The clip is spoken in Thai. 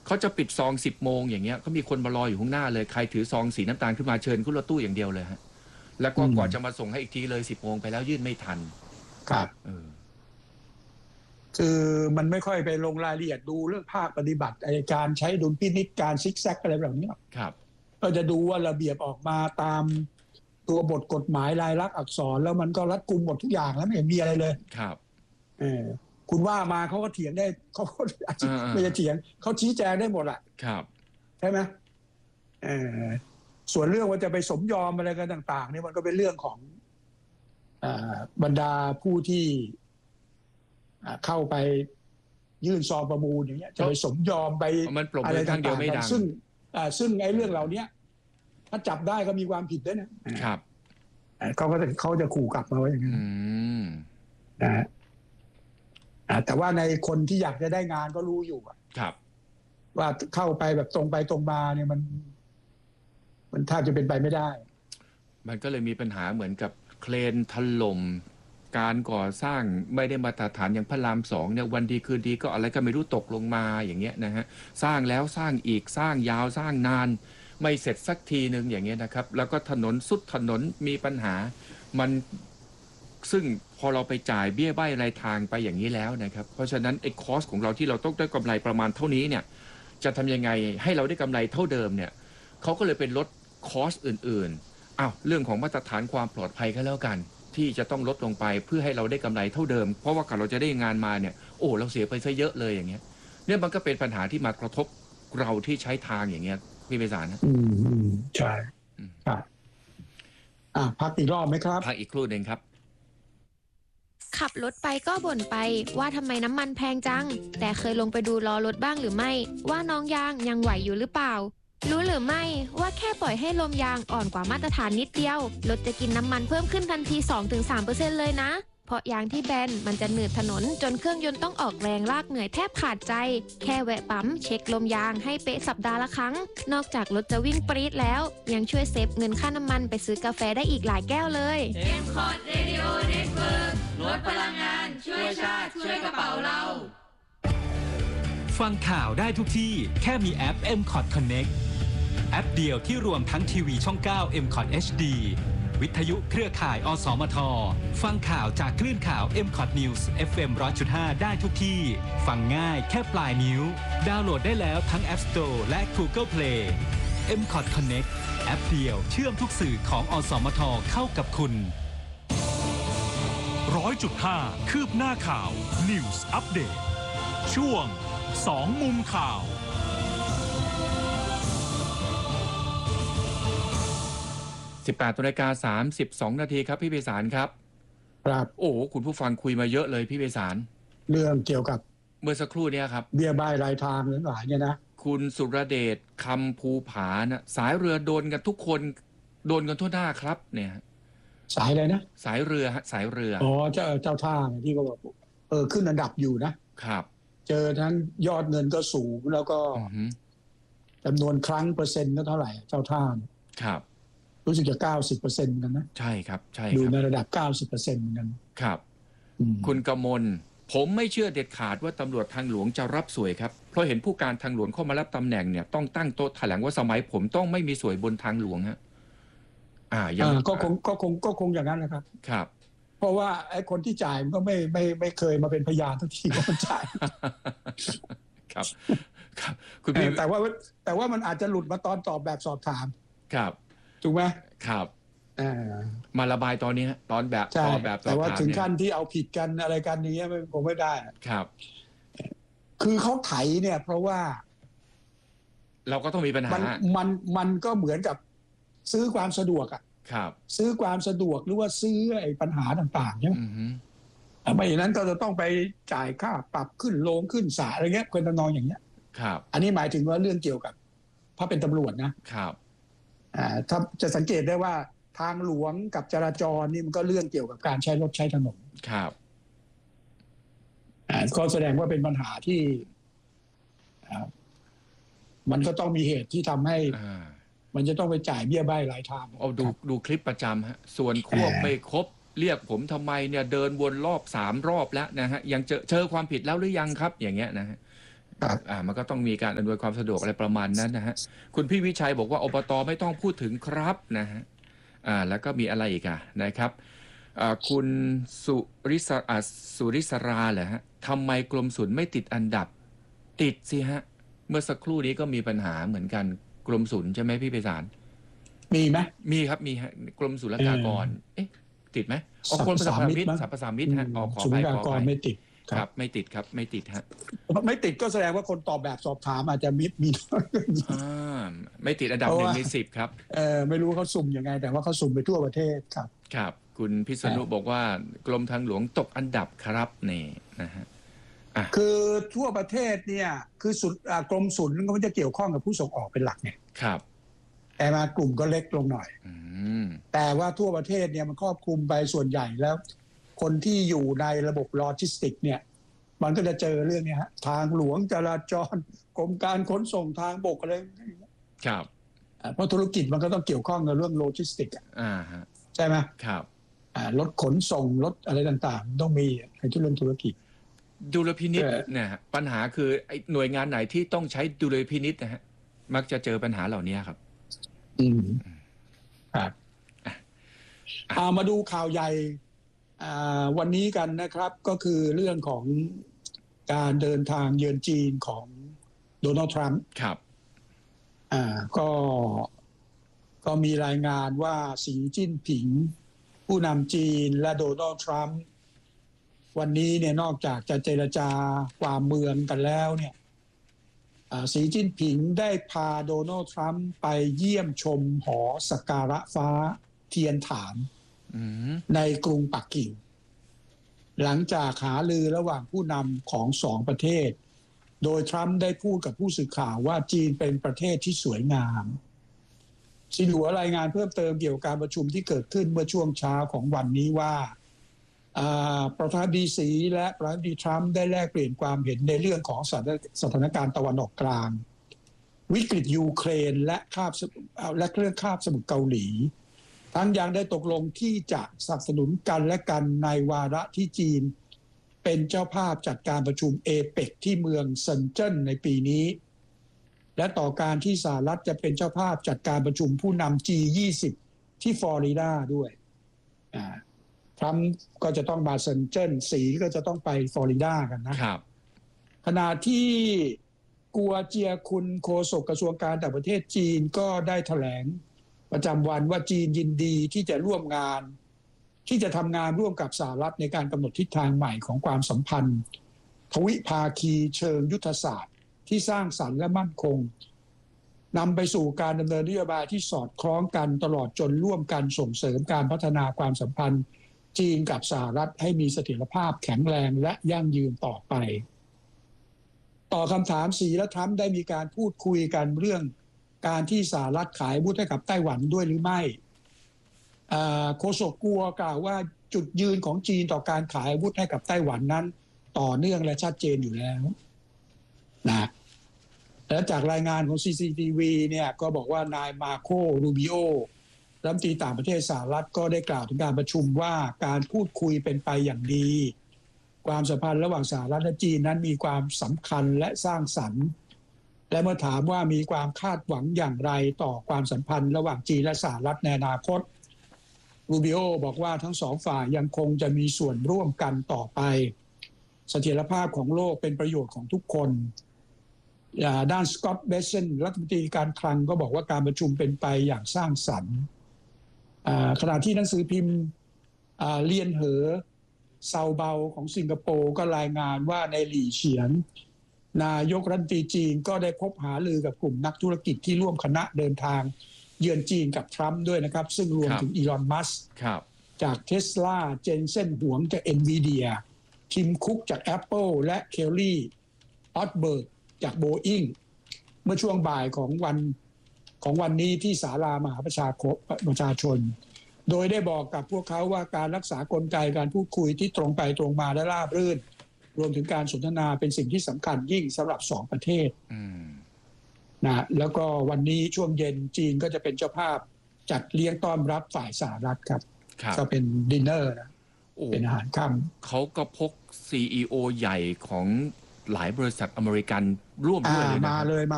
เขาจะปิดซอง10 โมงอย่างเงี้ยเขามีคนมารออยู่ข้างหน้าเลยใครถือซองสีน้ำตาลขึ้นมาเชิญขึ้นรถตู้อย่างเดียวเลยฮะแล้วก็กว่าจะมาส่งให้อีกทีเลย10 โมงไปแล้วยื่นไม่ทันครับคือมันไม่ค่อยไปลงรายละเอียดดูเรื่องภาคปฏิบัติการใช้ดุลพินิจการซิกแซกอะไรแบบนี้ครับก็จะดูว่าระเบียบออกมาตามตัวบทกฎหมายลายลักษณ์อักษรแล้วมันก็รัดกุมหมดทุกอย่างแล้วไม่เห็นมีอะไรเลยครับคุณว่ามาเขาก็เถียงได้เขาไม่จะเถียงเขาชี้แจงได้หมดอะครับใช่ไหมส่วนเรื่องว่าจะไปสมยอมอะไรกันต่างๆนี่มันก็เป็นเรื่องของบรรดาผู้ที่เข้าไปยื่นซองประมูลอย่างเงี้ยจะไปสมยอมไปอะไรต่างๆซึ่งไอ้เรื่องเหล่านี้ถ้าจับได้ก็มีความผิดด้วยนะครับเขาจะขู่กลับมาว่าอย่างนั้นนะแต่ว่าในคนที่อยากจะได้งานก็รู้อยู่ครับว่าเข้าไปแบบตรงไปตรงมาเนี่ยมันแทบจะเป็นไปไม่ได้มันก็เลยมีปัญหาเหมือนกับเครนถล่มการก่อสร้างไม่ได้มาตรฐานอย่างพระราม2เนี่ยวันดีคืนดีก็อะไรก็ไม่รู้ตกลงมาอย่างเงี้ยนะฮะสร้างแล้วสร้างอีกสร้างยาวสร้างนานไม่เสร็จสักทีนึงอย่างเงี้ยนะครับแล้วก็ถนนสุดถนนมีปัญหามันซึ่งพอเราไปจ่ายเบี้ยใบ้รายทางไปอย่างนี้แล้วนะครับเพราะฉะนั้นไอ้คอสของเราที่เราต้องได้กำไรประมาณเท่านี้เนี่ยจะทำยังไงให้เราได้กำไรเท่าเดิมเนี่ยเขาก็เลยเป็นลดคอสอื่นๆเรื่องของมาตรฐานความปลอดภัยก็แล้วกันที่จะต้องลดลงไปเพื่อให้เราได้กำไรเท่าเดิมเพราะว่าก่อนเราจะได้งานมาเนี่ยเราเสียไปซะเยอะเลยอย่างเงี้ยเนี่ยมันก็เป็นปัญหาที่มากระทบเราที่ใช้ทางอย่างเงี้ยพี่ไพศาลนะใช่ครับพักอีกรอบไหมครับพักอีกครู่หนึ่งครับขับรถไปก็บ่นไปว่าทำไมน้ำมันแพงจังแต่เคยลงไปดูล้อรถบ้างหรือไม่ว่าน้องยางยังไหวอยู่หรือเปล่ารู้หรือไม่ว่าแค่ปล่อยให้ลมยางอ่อนกว่ามาตรฐานนิดเดียวรถจะกินน้ำมันเพิ่มขึ้นทันที 2-3% เลยนะเพราะยางที่แบนมันจะหนืดถนนจนเครื่องยนต์ต้องออกแรงลากเหนื่อยแทบขาดใจแค่แวะปั๊มเช็คลมยางให้เป๊ะสัปดาห์ละครั้งนอกจากรถจะวิ่งปรี๊ดแล้วยังช่วยเซฟเงินค่าน้ำมันไปซื้อกาแฟได้อีกหลายแก้วเลย M-Cot Radio Network ลดพลังงานช่วยชาติช่วยกระเป๋าเราฟังข่าวได้ทุกที่แค่มีแอป M-Cot Connect แอปเดียวที่รวมทั้งทีวีช่อง 9 M-Cot HD วิทยุเครือข่ายอสมทฟังข่าวจากคลื่นข่าว M-Cot News FM 100.5 ได้ทุกที่ฟังง่ายแค่ปลายนิ้วดาวน์โหลดได้แล้วทั้ง App Store และ Google Play M-Cot Connect แอปเดียวเชื่อมทุกสื่อของอสมทเข้ากับคุณ 100.5 คืบหน้าข่าว News Update ช่วง2 มุมข่าว 18:32 นาทีครับพี่ไพศาลครับครับคุณผู้ฟังคุยมาเยอะเลยพี่ไพศาลเรื่องเกี่ยวกับเมื่อสักครู่นี้ครับเบี้ยใบ้รายทางทั้งหลายเนี่ยนะคุณสุรเดชคำภูผานะสายเรือโดนกันทุกคนโดนกันทั่วหน้าครับเนี่ยสายอะไรนะสายเรือสายเรือเจ้าท่าที่ก็บอกขึ้นอันดับอยู่นะครับเจอทั้งยอดเงินก็สูงแล้วก็จำนวนครั้งเปอร์เซ็นต์ก็เท่าไหร่เจ้าท่าครับรู้สึกจะ 90% กันนะใช่ครับใช่อยู่ในระดับ 90% กันครับคุณกมลผมไม่เชื่อเด็ดขาดว่าตำรวจทางหลวงจะรับสวยครับเพราะเห็นผู้การทางหลวงเข้ามารับตำแหน่งเนี่ยต้องตั้งโต๊ะแถลงว่าสมัยผมต้องไม่มีสวยบนทางหลวงฮะก็คงอย่างนั้นนะครับครับเพราะว่าไอ้คนที่จ่ายมันก็ไม่เคยมาเป็นพยานทุกทีว่ามันจ่ายครับคุณพี่แต่ว่ามันอาจจะหลุดมาตอนตอบแบบสอบถามครับถูกไหมครับมาระบายตอนนี้ตอนแบบตอบแบบแต่ว่าถึงขั้นที่เอาผิดกันอะไรกันอย่างเงี้ยคงไม่ได้ครับคือเขาไถเนี่ยเพราะว่าเราก็ต้องมีปัญหามันก็เหมือนกับซื้อความสะดวกครับซื้อความสะดวกหรือว่าซื้อไอ้ปัญหาต่างๆใช่ไหมไม่อย่างนั้นก็จะต้องไปจ่ายค่าปรับขึ้นโรงขึ้นศาลอะไรเงี้ยคนตนองอย่างเงี้ยครับอันนี้หมายถึงว่าเรื่องเกี่ยวกับเพราะเป็นตำรวจนะครับถ้าจะสังเกตได้ว่าทางหลวงกับจราจรนี่มันก็เรื่องเกี่ยวกับการใช้รถใช้ถนนครับก็แสดงว่าเป็นปัญหาที่มันก็ต้องมีเหตุที่ทำให้มันจะต้องไปจ่ายเบี้ยใบ้รายทางดูคลิปประจำฮะส่วนควบไม่ครบเรียกผมทำไมเนี่ยเดินวนรอบ3 รอบแล้วนะฮะยังเจอความผิดแล้วหรือยังครับอย่างเงี้ยนะฮะมันก็ต้องมีการอำนวยความสะดวกอะไรประมาณนั้นนะฮะคุณพี่วิชัยบอกว่าอบตไม่ต้องพูดถึงครับนะฮะแล้วก็มีอะไรอีกนะครับคุณสุริศราเหรอฮะทำไมกรมศุลไม่ติดอันดับติดสิฮะเมื่อสักครู่นี้ก็มีปัญหาเหมือนกันกรมศุลใช่ไหมพี่ไพศาลมีไหมมีครับมีฮะกรมศุลกากรติดไหมกรมสรรพสามิตสรรพสามิตฮะขอไปไม่ติดครับไม่ติดครับไม่ติดฮะไม่ติดก็แสดงว่าคนตอบแบบสอบถามอาจจะมีไม่ติดอันดับ1 ใน 10ครับไม่รู้เขาสุ่มยังไงแต่ว่าเขาสุ่มไปทั่วประเทศครับคุณพิษณุบอกว่ากรมทางหลวงตกอันดับครับนี่นะฮะคือทั่วประเทศเนี่ยคือกรมศุลก็มันจะเกี่ยวข้องกับผู้ส่งออกเป็นหลักเนี่ยครับแต่มากลุ่มก็เล็กลงหน่อยแต่ว่าทั่วประเทศเนี่ยมันครอบคลุมไปส่วนใหญ่แล้วคนที่อยู่ในระบบโลจิสติกเนี่ยมันก็จะเจอเรื่องนี้ฮะทางหลวงจราจรกรมการขนส่งทางบกอะไรครับเพราะธุรกิจมันก็ต้องเกี่ยวข้องกับเรื่องโลจิสติกใช่ไหมครับรถขนส่งรถอะไรต่างๆต้องมีในเรื่องธุรกิจดุลพินิจเนี่ยปัญหาคือหน่วยงานไหนที่ต้องใช้ดุลพินิจนะฮะมักจะเจอปัญหาเหล่านี้ครับครับมาดูข่าวใหญ่วันนี้กันนะครับก็คือเรื่องของการเดินทางเยือนจีนของโดนัลด์ทรัมป์ครับก็มีรายงานว่าสีจิ้นผิงผู้นำจีนและโดนัลด์ทรัมป์วันนี้เนี่ยนอกจากจะเจรจาความเมืองกันแล้วเนี่ยสีจิ้นผิงได้พาโดนัลด์ทรัมป์ไปเยี่ยมชมหอสักการะฟ้าเทียนฐานในกรุงปักกิ่งหลังจากหารือระหว่างผู้นำของสองประเทศโดยทรัมป์ได้พูดกับผู้สื่อข่าวว่าจีนเป็นประเทศที่สวยงามซินหัวรายงานเพิ่มเติมเกี่ยวกับการประชุมที่เกิดขึ้นเมื่อช่วงเช้าของวันนี้ว่าประธานาธิบดีสีและประธานาธิบดีทรัมป์ได้แลกเปลี่ยนความเห็นในเรื่องของสถานการณ์ตะวันออกกลางวิกฤตยูเครนและเรื่องคาบสมุทรเกาหลีทั้งยังได้ตกลงที่จะสนับสนุนกันและกันในวาระที่จีนเป็นเจ้าภาพจัดการประชุมเอเปกที่เมืองเซินเจิ้นในปีนี้และต่อการที่สหรัฐจะเป็นเจ้าภาพจัดการประชุมผู้นำ G20 ที่ฟลอริดาด้วยทรัมป์ก็จะต้องมาเซินเจิ้นสีก็จะต้องไปฟลอริดากันนะครับขณะที่กัวเจียคุนโฆษกกระทรวงการต่างประเทศจีนก็ได้แถลงประจำวันว่าจีนยินดีที่จะร่วมงานที่จะทำงานร่วมกับสหรัฐในการกำหนดทิศทางใหม่ของความสัมพันธ์ทวิภาคีเชิงยุทธศาสตร์ที่สร้างสรรค์และมั่นคงนำไปสู่การดำเนินนโยบายที่สอดคล้องกันตลอดจนร่วมกันส่งเสริมการพัฒนาความสัมพันธ์จีนกับสหรัฐให้มีเสถียรภาพแข็งแรงและยั่งยืนต่อไปต่อคำถามสีและทรัมป์ได้มีการพูดคุยกันเรื่องการที่สหรัฐขายอาวุธให้กับไต้หวันด้วยหรือไม่โฆษกกัวกล่าวว่าจุดยืนของจีนต่อการขายอาวุธให้กับไต้หวันนั้นต่อเนื่องและชัดเจนอยู่แล้วนะและจากรายงานของ CCTV เนี่ยก็บอกว่านายมาโครูบิโอรัฐมนตรีต่างประเทศสหรัฐก็ได้กล่าวถึงการประชุมว่าการพูดคุยเป็นไปอย่างดีความสัมพันธ์ระหว่างสหรัฐและจีนนั้นมีความสำคัญและสร้างสรรค์และเมื่อถามว่ามีความคาดหวังอย่างไรต่อความสัมพันธ์ระหว่างจีนและสหรัฐในอนาคตรูบิโอบอกว่าทั้งสองฝ่ายยังคงจะมีส่วนร่วมกันต่อไปเสถียรภาพของโลกเป็นประโยชน์ของทุกคนด้านสกอตต์เบเซนรัฐมนตรีการคลังก็บอกว่าการประชุมเป็นไปอย่างสร้างสรรค์ขณะที่หนังสือพิมพ์เลียนเหอเซาเบาของสิงคโปร์ก็รายงานว่าในหลี่เฉียนนายกรัฐมนตรีจีนก็ได้พบหารือกับกลุ่มนักธุรกิจที่ร่วมคณะเดินทางเยือนจีนกับทรัมป์ด้วยนะครับซึ่งรวมถึงอีลอนมัสก์จากเทสลาเจนเซ่นหวงจาก NVIDIA ทิมคุกจาก Apple และเคลลี่ออตเบิร์กจาก Boeing เมื่อช่วงบ่ายของวันนี้ที่ศาลามหาประชาชนโดยได้บอกกับพวกเขาว่าการรักษากลไกการพูดคุยที่ตรงไปตรงมาและราบรื่นรวมถึงการสนทนาเป็นสิ่งที่สำคัญยิ่งสำหรับสองประเทศนะแล้วก็วันนี้ช่วงเย็นจีนก็จะเป็นเจ้าภาพจัดเลี้ยงต้อนรับฝ่ายสหรัฐครับก็เป็นดินเนอร์นะเป็นอาหารค่ำเขาก็พก CEO ใหญ่ของหลายบริษัทอเมริกันร่วมด้วยเลยนะมาเลย